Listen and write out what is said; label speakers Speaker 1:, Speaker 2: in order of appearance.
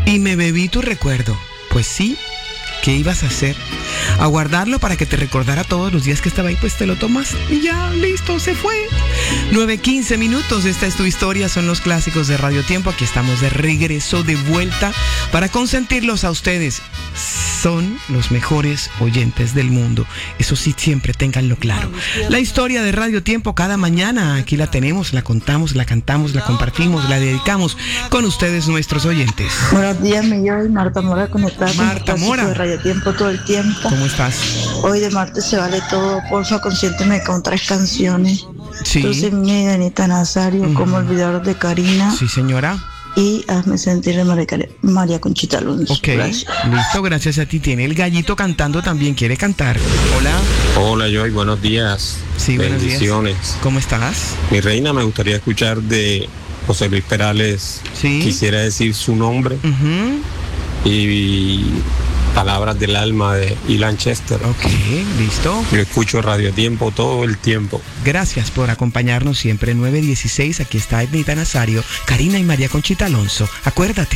Speaker 1: y me bebí tu recuerdo. Pues sí, ¿qué ibas a hacer? A guardarlo para que te recordara todos los días que estaba ahí, pues te lo tomas y ya, listo, se fue. 9:15. Esta es tu historia, son los clásicos de Radio Tiempo. Aquí estamos de regreso, de vuelta, para consentirlos a ustedes. Son los mejores oyentes del mundo. Eso sí, siempre ténganlo claro. La historia de Radio Tiempo cada mañana, aquí la tenemos, la contamos, la cantamos, la compartimos, la dedicamos con ustedes, nuestros oyentes.
Speaker 2: Buenos días, mi Joy, Marta Mora, conectada con
Speaker 1: Marta Mora,
Speaker 2: de Radio Tiempo todo el tiempo.
Speaker 1: ¿Cómo estás?
Speaker 2: Hoy de martes se vale todo, porfa, consiénteme con 3 canciones.
Speaker 1: Sí.
Speaker 2: Dulce Mía y de Anita Nazario, Cómo olvidar de Karina.
Speaker 1: Sí, señora.
Speaker 2: Y Hazme sentir de María Conchita Alonso.
Speaker 1: Ok, gracias. Listo, gracias a ti. Tiene el gallito cantando también, quiere cantar. Hola.
Speaker 3: Hola, Joy, buenos días.
Speaker 1: Sí, buenos
Speaker 3: bendiciones.
Speaker 1: Días. ¿Cómo estás?
Speaker 3: Mi reina, me gustaría escuchar de José Luis Perales.
Speaker 1: Sí.
Speaker 3: Quisiera decir su nombre. Y Palabras del Alma de Ilan Chester.
Speaker 1: Ok, listo.
Speaker 3: Yo escucho Radio Tiempo todo el tiempo.
Speaker 1: Gracias por acompañarnos siempre. 9:16, aquí está Anita Nazario, Karina y María Conchita Alonso. Acuérdate.